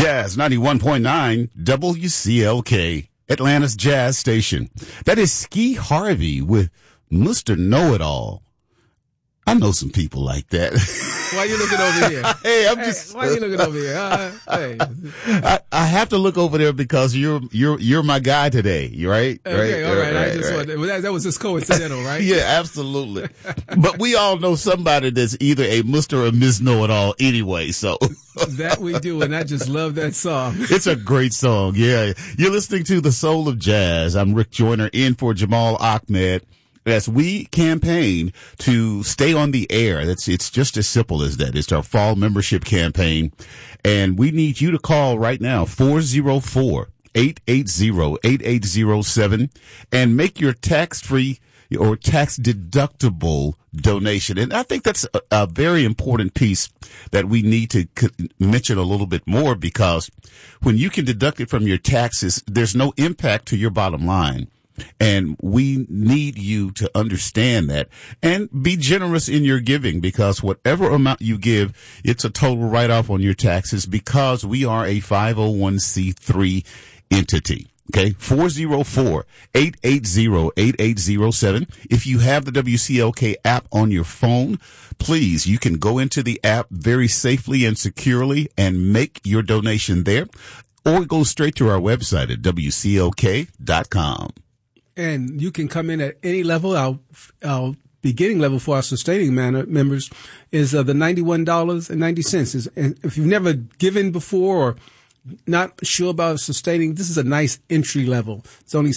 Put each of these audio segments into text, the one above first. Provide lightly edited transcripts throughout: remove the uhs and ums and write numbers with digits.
Jazz 91.9 WCLK, Atlanta's jazz station. That is Ski Harvey with Mr. Know-It-All. I know some people like that. Why are you looking over here? Hey, I'm just. Why are you looking over here? Hey. I have to look over there because you're my guy today, right? Okay, all right. I just right. wanted, that was just coincidental, right? Yeah, absolutely. But we all know somebody that's either a Mr. or Miss Know-It-All anyway, so. That we do, and I just love that song. It's a great song, yeah. You're listening to The Soul of Jazz. I'm Rick Joyner in for Jamal Ahmed. As we campaign to stay on the air, it's just as simple as that. It's our fall membership campaign, and we need you to call right now, 404-880-8807, and make your tax-free or tax-deductible donation. And I think that's a very important piece that we need to mention a little bit more, because when you can deduct it from your taxes, there's no impact to your bottom line. And we need you to understand that and be generous in your giving, because whatever amount you give, it's a total write-off on your taxes, because we are a 501c3 entity. Okay, 404-880-8807. If you have the WCLK app on your phone, please, you can go into the app very safely and securely and make your donation there, or go straight to our website at WCLK.com. And you can come in at any level. Our beginning level for our sustaining members is the $91.90. And if you've never given before or not sure about sustaining, this is a nice entry level. It's only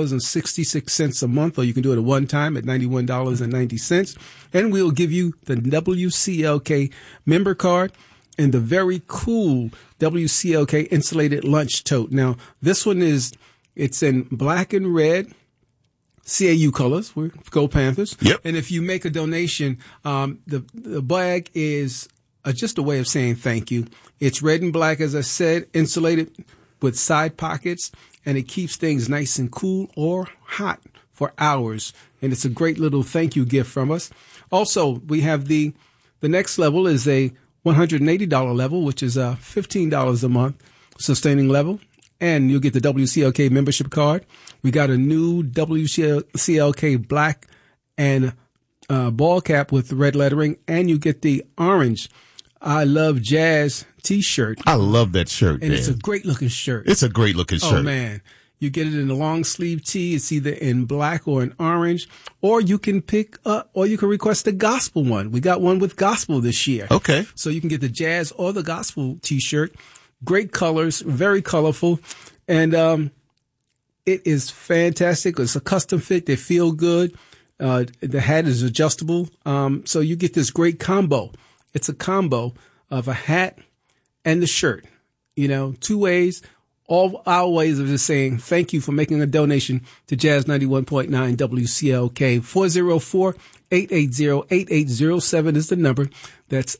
$7.66 a month, or you can do it at one time at $91.90. And we'll give you the WCLK member card and the very cool WCLK insulated lunch tote. Now, this one it's in black and red, CAU colors. We're Go Panthers. Yep. And if you make a donation, the bag is just a way of saying thank you. It's red and black, as I said, insulated with side pockets, and it keeps things nice and cool or hot for hours. And it's a great little thank you gift from us. Also, we have the next level is a $180 level, which is $15 a month sustaining level. And you'll get the WCLK membership card. We got a new WCLK black and ball cap with red lettering, and you get the orange I Love Jazz T-shirt. I love that shirt, and man. It's a great looking shirt. It's a great looking shirt. Oh man, you get it in a long sleeve tee. It's either in black or in orange, or you can request the gospel one. We got one with gospel this year. Okay, so you can get the jazz or the gospel T-shirt. Great colors, very colorful, and it is fantastic. It's a custom fit. They feel good. The hat is adjustable, so you get this great combo. It's a combo of a hat and the shirt. You know, two ways, all our ways of just saying thank you for making a donation to Jazz 91.9 WCLK. 404-880-8807 is the number. That's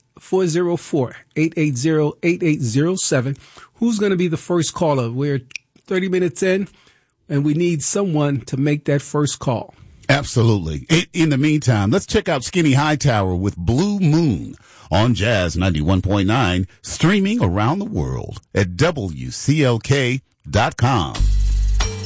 404-880-8807. Who's going to be the first caller? We're 30 minutes in, and we need someone to make that first call. Absolutely. In the meantime, let's check out Skinny Hightower with Blue Moon on Jazz 91.9, streaming around the world at WCLK.com.